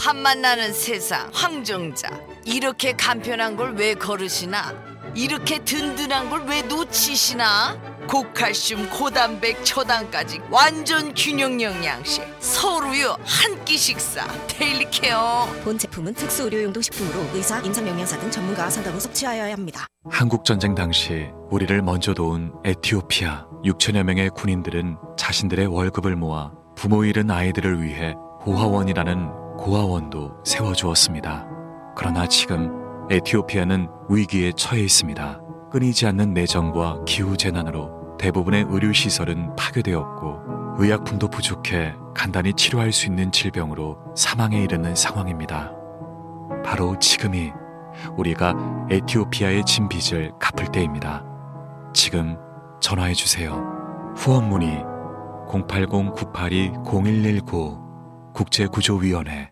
한만 나는 세상 황정자. 이렇게 간편한 걸 왜 거르시나? 이렇게 든든한 걸 왜 놓치시나? 고칼슘 고단백 초당까지 완전 균형 영양식 서울우유 한 끼 식사 데일리 케어. 본 제품은 특수 의료용도 식품으로 의사, 임상영양사 등 전문가와 상담 후 섭취하여야 합니다. 한국전쟁 당시 우리를 먼저 도운 에티오피아 6천여 명의 군인들은 자신들의 월급을 모아 부모 잃은 아이들을 위해 고아원이라는 고아원도 세워주었습니다. 그러나 지금 에티오피아는 위기에 처해 있습니다. 끊이지 않는 내전과 기후재난으로 대부분의 의료시설은 파괴되었고 의약품도 부족해 간단히 치료할 수 있는 질병으로 사망에 이르는 상황입니다. 바로 지금이 우리가 에티오피아의 진 빚을 갚을 때입니다. 지금 전화해주세요. 후원 문의 080-982-0119 국제구조위원회.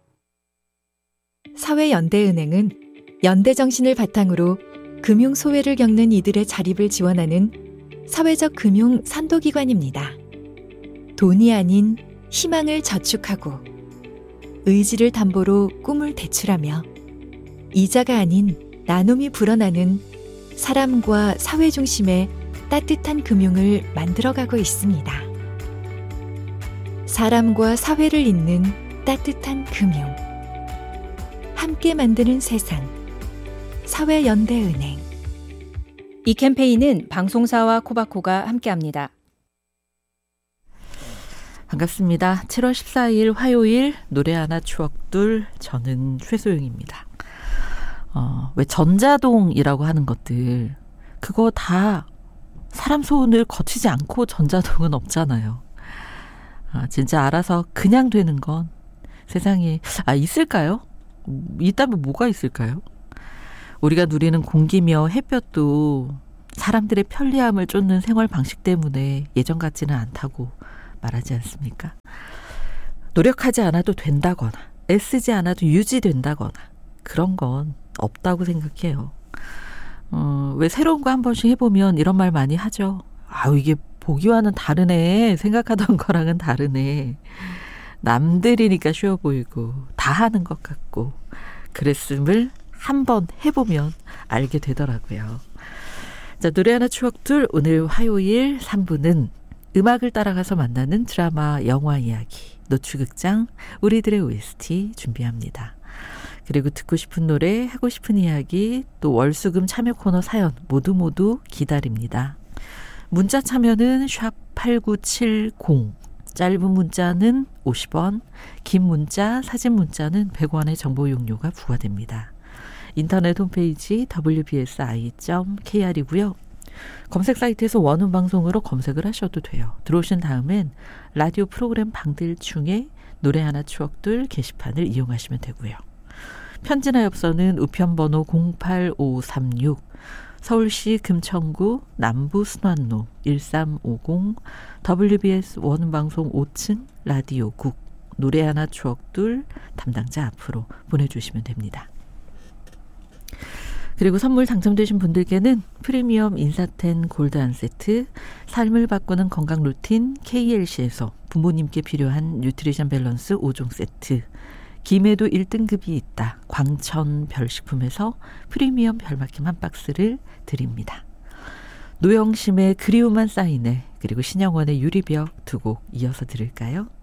사회연대은행은 연대정신을 바탕으로 금융소외를 겪는 이들의 자립을 지원하는 사회적 금융 선도기관입니다. 돈이 아닌 희망을 저축하고 의지를 담보로 꿈을 대출하며 이자가 아닌 나눔이 불어나는 사람과 사회 중심의 따뜻한 금융을 만들어가고 있습니다. 사람과 사회를 잇는 따뜻한 금융. 함께 만드는 세상. 사회연대은행. 이 캠페인은 방송사와 코바코가 함께합니다. 반갑습니다. 7월 14일 화요일 노래 하나 추억둘, 저는 최소영입니다. 왜 전자동이라고 하는 것들, 그거 다 사람 손을 거치지 않고 전자동은 없잖아요. 진짜 알아서 그냥 되는 건 세상에 있을까요? 있다면 뭐가 있을까요? 우리가 누리는 공기며 햇볕도 사람들의 편리함을 쫓는 생활 방식 때문에 예전 같지는 않다고 말하지 않습니까? 노력하지 않아도 된다거나 애쓰지 않아도 유지된다거나 그런 건 없다고 생각해요. 왜 새로운 거 한 번씩 해보면 이런 말 많이 하죠. 이게 보기와는 다르네. 생각하던 거랑은 다르네. 남들이니까 쉬워 보이고 다 하는 것 같고 그랬음을 한번 해보면 알게 되더라고요. 자, 노래 하나 추억둘, 오늘 화요일 3부는 음악을 따라가서 만나는 드라마, 영화 이야기, 노추극장, 우리들의 OST 준비합니다. 그리고 듣고 싶은 노래, 하고 싶은 이야기, 또 월수금 참여 코너 사연 모두 기다립니다. 문자 참여는 샵8970, 짧은 문자는 50원, 긴 문자, 사진 문자는 100원의 정보 용료가 부과됩니다. 인터넷 홈페이지 wbsi.kr이고요. 검색 사이트에서 원음 방송으로 검색을 하셔도 돼요. 들어오신 다음엔 라디오 프로그램 방들 중에 노래 하나 추억들 게시판을 이용하시면 되고요. 편지나 엽서는 우편번호 08536, 서울시 금천구 남부 순환로 1350, WBS 원음방송 5층 라디오국, 노래 하나 추억둘 담당자 앞으로 보내주시면 됩니다. 그리고 선물 당첨되신 분들께는 프리미엄 인사텐 골드 한 세트, 삶을 바꾸는 건강 루틴 KLC에서 부모님께 필요한 뉴트리션 밸런스 5종 세트, 김에도 1등급이 있다 광천 별식품에서 프리미엄 별마킴 한 박스를 드립니다. 노영심의 그리움만 쌓이네, 그리고 신영원의 유리벽 두 곡 이어서 들을까요?